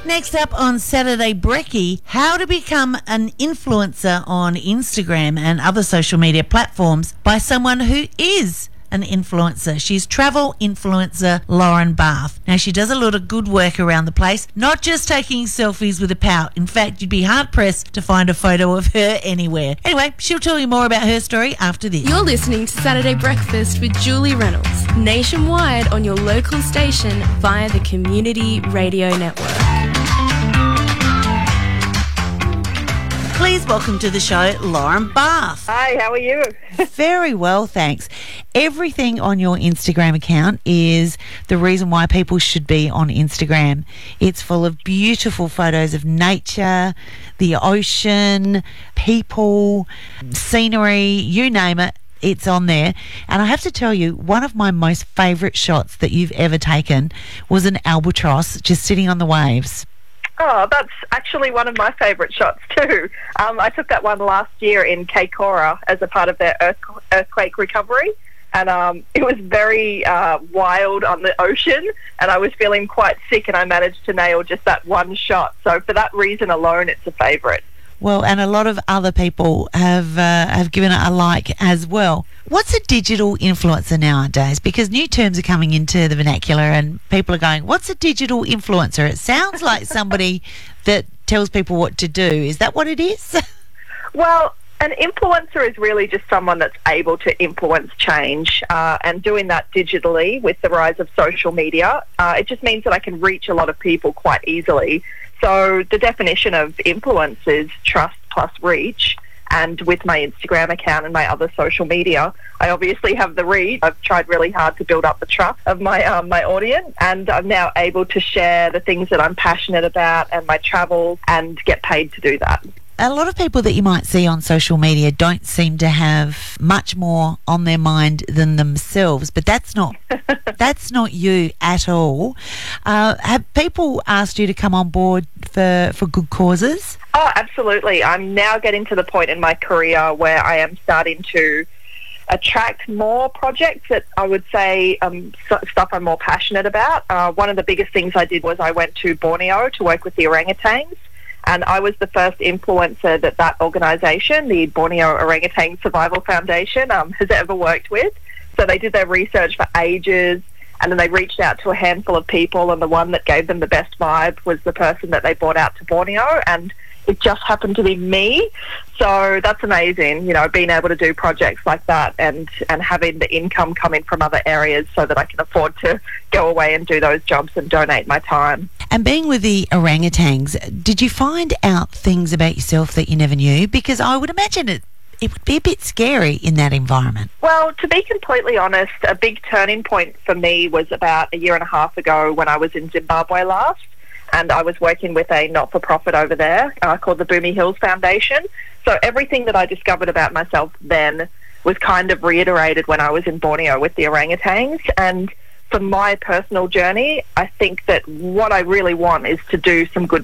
Next up on Saturday Brekkie, how to become an influencer on Instagram and other social media platforms by someone who is an influencer. She's travel influencer Lauren Bath. Now, she does a lot of good work around the place, not just taking selfies with a pout. In fact, you'd be hard-pressed to find a photo of her anywhere. Anyway, she'll tell you more about her story after this. You're listening to Saturday Breakfast with Julie Reynolds, nationwide on your local station via the Community Radio Network. Please welcome to the show, Lauren Bath. Hi, how are you? Very well, thanks. Everything on your Instagram account is the reason why people should be on Instagram. It's full of beautiful photos of nature, the ocean, people, scenery, you name it. It's on there. And I have to tell you, one of my most favourite shots that you've ever taken was an albatross just sitting on the waves. Oh, that's actually one of my favourite shots too. I took that one last year in Kaikoura as a part of their earthquake recovery. And it was very wild on the ocean, and I was feeling quite sick, and I managed to nail just that one shot. So for that reason alone, it's a favourite. Well, and a lot of other people have given it a like as well. What's a digital influencer nowadays? Because new terms are coming into the vernacular and people are going, what's a digital influencer? It sounds like somebody that tells people what to do. Is that what it is? Well, an influencer is really just someone that's able to influence change, and doing that digitally with the rise of social media. It just means that I can reach a lot of people quite easily. So the definition of influence is trust plus reach. And with my Instagram account and my other social media, I obviously have the reach. I've tried really hard to build up the trust of my audience, and I'm now able to share the things that I'm passionate about and my travels and get paid to do that. A lot of people that you might see on social media don't seem to have much more on their mind than themselves, but that's not you at all. Have people asked you to come on board for good causes? Oh, absolutely. I'm now getting to the point in my career where I am starting to attract more projects that I would say stuff I'm more passionate about. One of the biggest things I did was I went to Borneo to work with the orangutans. And I was the first influencer that organisation, the Borneo Orangutan Survival Foundation, has ever worked with. So they did their research for ages, and then they reached out to a handful of people, and the one that gave them the best vibe was the person that they brought out to Borneo, and it just happened to be me. So that's amazing, you know, being able to do projects like that and having the income come in from other areas so that I can afford to go away and do those jobs and donate my time. And being with the orangutans, did you find out things about yourself that you never knew? Because I would imagine it would be a bit scary in that environment. Well, to be completely honest, a big turning point for me was about a year and a half ago when I was in Zimbabwe last. And I was working with a not-for-profit over there called the Boomy Hills Foundation. So everything that I discovered about myself then was kind of reiterated when I was in Borneo with the orangutans. And for my personal journey, I think that what I really want is to do some good